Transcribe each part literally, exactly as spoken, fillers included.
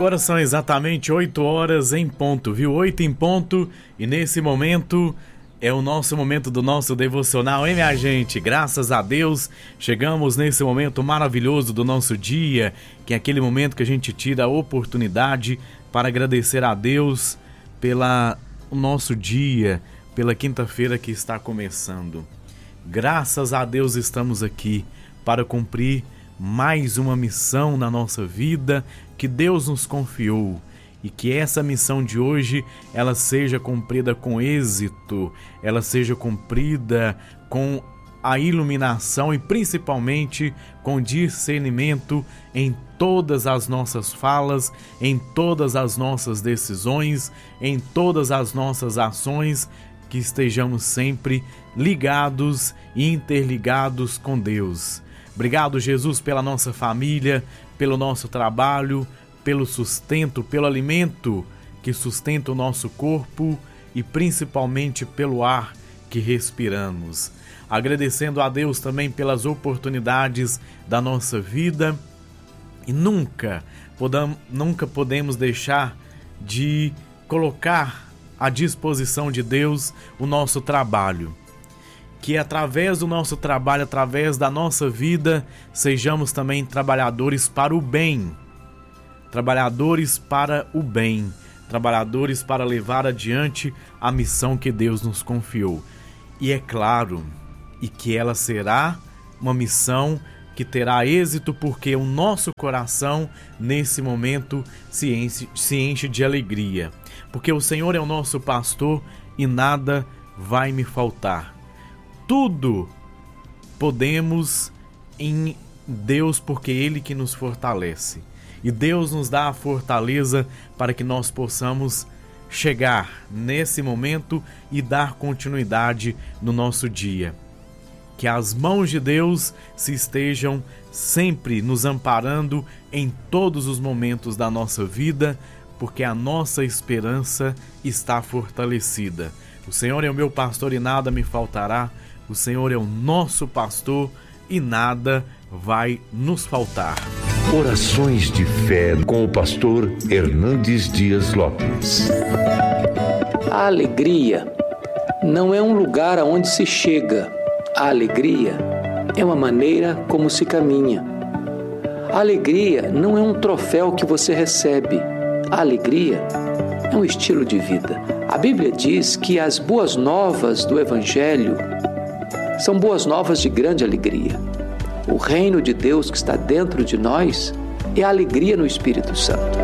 Agora são exatamente oito horas em ponto, viu? oito em ponto, e nesse momento é o nosso momento do nosso devocional, hein, minha gente? Graças a Deus, chegamos nesse momento maravilhoso do nosso dia, que é aquele momento que a gente tira a oportunidade para agradecer a Deus pela o nosso dia, pela quinta-feira que está começando. Graças a Deus estamos aqui para cumprir mais uma missão na nossa vida que Deus nos confiou, e que essa missão de hoje ela seja cumprida com êxito, ela seja cumprida com a iluminação e principalmente com discernimento em todas as nossas falas, em todas as nossas decisões, em todas as nossas ações, que estejamos sempre ligados e interligados com Deus. Obrigado, Jesus, pela nossa família, pelo nosso trabalho, pelo sustento, pelo alimento que sustenta o nosso corpo e principalmente pelo ar que respiramos. Agradecendo a Deus também pelas oportunidades da nossa vida, e nunca podamos, nunca podemos deixar de colocar à disposição de Deus o nosso trabalho. Que através do nosso trabalho, através da nossa vida, sejamos também trabalhadores para o bem. Trabalhadores para o bem. Trabalhadores para levar adiante a missão que Deus nos confiou. E é claro, e que ela será uma missão que terá êxito, porque o nosso coração, nesse momento, se enche, se enche de alegria. Porque o Senhor é o nosso pastor e nada vai me faltar. Tudo podemos em Deus, porque Ele que nos fortalece. E Deus nos dá a fortaleza para que nós possamos chegar nesse momento e dar continuidade no nosso dia. Que as mãos de Deus se estejam sempre nos amparando em todos os momentos da nossa vida, porque a nossa esperança está fortalecida. O Senhor é o meu pastor e nada me faltará. O Senhor é o nosso pastor e nada vai nos faltar. Orações de fé com o pastor Hernandes Dias Lopes. A alegria não é um lugar aonde se chega. A alegria é uma maneira como se caminha. A alegria não é um troféu que você recebe. A alegria é um estilo de vida. A Bíblia diz que as boas novas do Evangelho são boas novas de grande alegria. O reino de Deus que está dentro de nós é a alegria no Espírito Santo.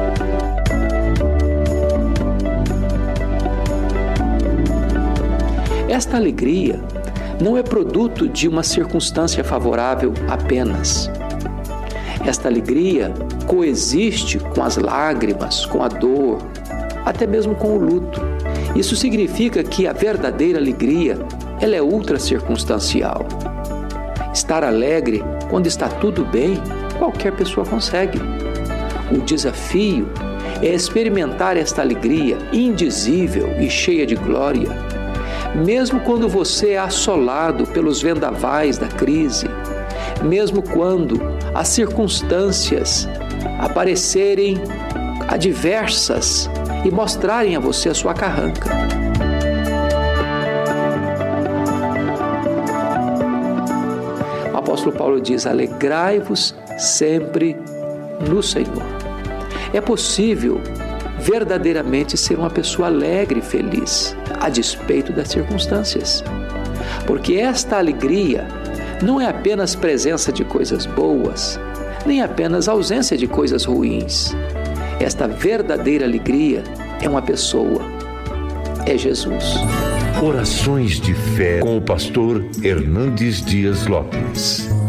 Esta alegria não é produto de uma circunstância favorável apenas. Esta alegria coexiste com as lágrimas, com a dor, até mesmo com o luto. Isso significa que a verdadeira alegria ela é ultra circunstancial. Estar alegre quando está tudo bem, qualquer pessoa consegue. O desafio é experimentar esta alegria indizível e cheia de glória, mesmo quando você é assolado pelos vendavais da crise, mesmo quando as circunstâncias aparecerem adversas e mostrarem a você a sua carranca. O apóstolo Paulo diz: alegrai-vos sempre no Senhor. É possível verdadeiramente ser uma pessoa alegre e feliz, a despeito das circunstâncias. Porque esta alegria não é apenas presença de coisas boas, nem apenas ausência de coisas ruins. Esta verdadeira alegria é uma pessoa, é Jesus. Orações de fé com o pastor Hernandes Dias Lopes.